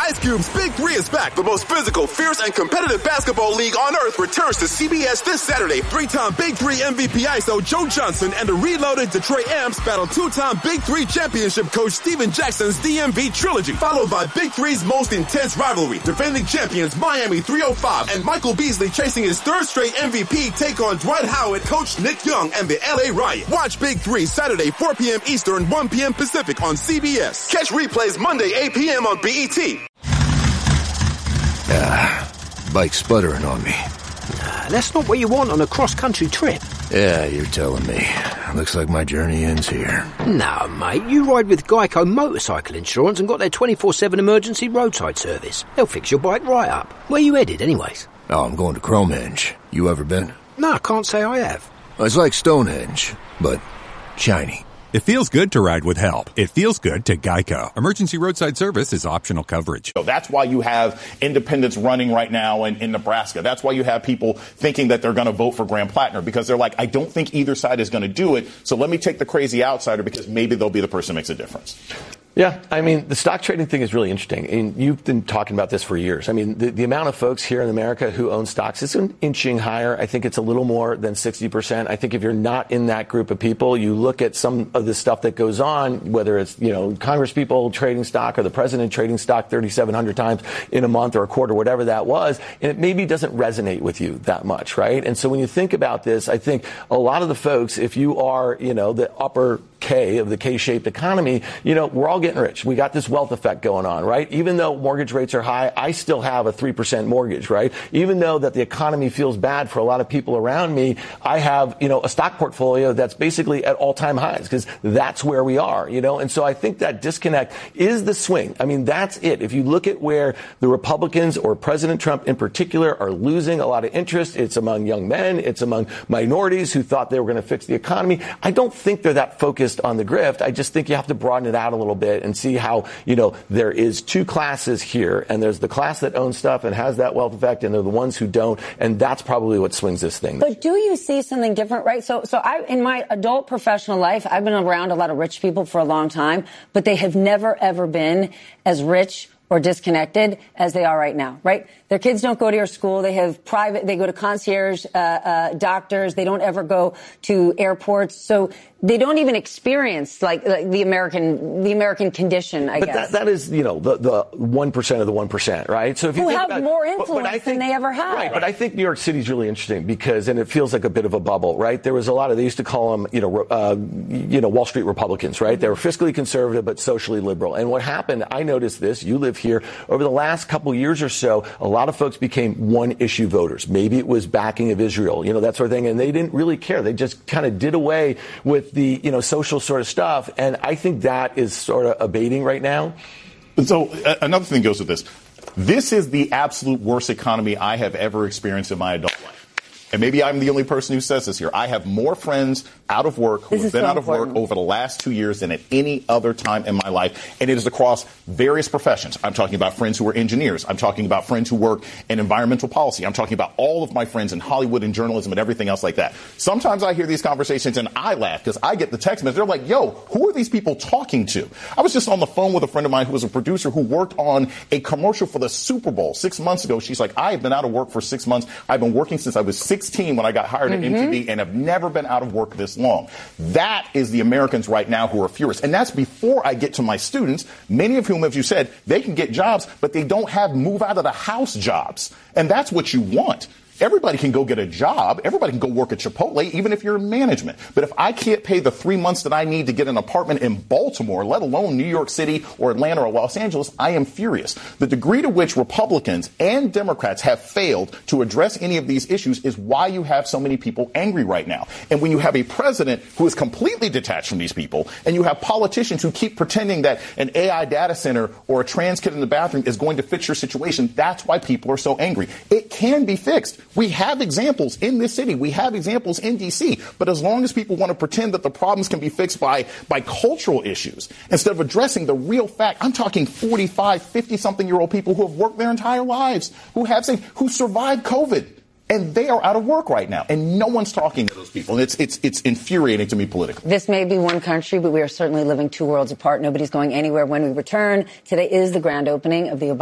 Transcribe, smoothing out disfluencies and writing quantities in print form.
Ice Cube's Big Three is back. The most physical, fierce, and competitive basketball league on earth returns to CBS this Saturday. Three-time Big Three MVP ISO Joe Johnson and the reloaded Detroit Amps battle two-time Big Three championship coach Steven Jackson's DMV trilogy, followed by Big Three's most intense rivalry. Defending champions Miami 305 and Michael Beasley chasing his third straight MVP take on Dwight Howard, coach Nick Young, and the LA Riot. Watch Big Three Saturday 4 p.m. Eastern, 1 p.m. Pacific on CBS. Catch replays Monday 8 p.m. on BET. Bike's sputtering on me. That's not what you want on a cross-country trip. Yeah, you're telling me. Looks like my journey ends here. No, mate, you ride with Geico Motorcycle Insurance and got their 24/7 emergency roadside service. They'll fix your bike right up. Where you headed, anyways? Oh, I'm going to Cromenge. You ever been? No, I can't say I have. It's like Stonehenge, but shiny. It feels good to ride with help. It feels good to Geico. Emergency roadside service is optional coverage. So that's why you have independents running right now in Nebraska. That's why you have people thinking that they're going to vote for Graham Plattner, because they're like, I don't think either side is going to do it. So let me take the crazy outsider because maybe they'll be the person who makes a difference. Yeah, I mean, the stock trading thing is really interesting. And you've been talking about this for years. I mean, the amount of folks here in America who own stocks is inching higher. I think it's a little more than 60%. I think if you're not in that group of people, you look at some of the stuff that goes on, whether it's, Congress people trading stock or the president trading stock 3,700 times in a month or a quarter, whatever that was, and it maybe doesn't resonate with you that much, right? And so when you think about this, I think a lot of the folks, if you are, the upper K of the K-shaped economy, we're all getting rich. We got this wealth effect going on, right? Even though mortgage rates are high, I still have a 3% mortgage, right? Even though that the economy feels bad for a lot of people around me, I have, a stock portfolio that's basically at all-time highs because that's where we are, And so I think that disconnect is the swing. I mean, that's it. If you look at where the Republicans or President Trump in particular are losing a lot of interest, it's among young men, it's among minorities who thought they were going to fix the economy. I don't think they're that focused on the grift. I just think you have to broaden it out a little bit and see how, there is two classes here, and there's the class that owns stuff and has that wealth effect, and they're the ones who don't, and that's probably what swings this thing. But do you see something different, right? So I, in my adult professional life, I've been around a lot of rich people for a long time, but they have never, ever been as rich or disconnected as they are right now, right? Their kids don't go to your school. They have they go to concierge doctors. They don't ever go to airports. So they don't even experience like the American condition, I guess. But that is, the 1% of the 1%, right? So if you who think have about, more influence than they ever have. Right, but I think New York City is really interesting because, and it feels like a bit of a bubble, right? There was a lot of, they used to call them, Wall Street Republicans, right? They were fiscally conservative but socially liberal. And what happened, I noticed this, you live here, over the last couple years or so, a lot of folks became one-issue voters. Maybe it was backing of Israel, that sort of thing, and they didn't really care. They just kind of did away with the, social sort of stuff, and I think that is sort of abating right now. So another thing goes with this. This is the absolute worst economy I have ever experienced in my adult life. And maybe I'm the only person who says this here. I have more friends out of work who have been out of work over the last 2 years than at any other time in my life. And it is across various professions. I'm talking about friends who are engineers. I'm talking about friends who work in environmental policy. I'm talking about all of my friends in Hollywood and journalism and everything else like that. Sometimes I hear these conversations and I laugh because I get the text message. They're like, yo, who are these people talking to? I was just on the phone with a friend of mine who was a producer who worked on a commercial for the Super Bowl 6 months ago. She's like, I have been out of work for 6 months. I've been working since I was 16 when I got hired at MTV and have never been out of work this long. That is the Americans right now who are furious. And that's before I get to my students, many of whom, as you said, they can get jobs, but they don't have move out of the house jobs. And that's what you want. Everybody can go get a job. Everybody can go work at Chipotle, even if you're in management. But if I can't pay the 3 months that I need to get an apartment in Baltimore, let alone New York City or Atlanta or Los Angeles, I am furious. The degree to which Republicans and Democrats have failed to address any of these issues is why you have so many people angry right now. And when you have a president who is completely detached from these people, and you have politicians who keep pretending that an AI data center or a trans kid in the bathroom is going to fix your situation, that's why people are so angry. It can be fixed. We have examples in this city. We have examples in D.C. But as long as people want to pretend that the problems can be fixed by cultural issues, instead of addressing the real fact, I'm talking 45, 50-something-year-old people who have worked their entire lives, who survived COVID. And they are out of work right now. And no one's talking to those people. And it's infuriating to me politically. This may be one country, but we are certainly living two worlds apart. Nobody's going anywhere when we return. Today is the grand opening of the Obama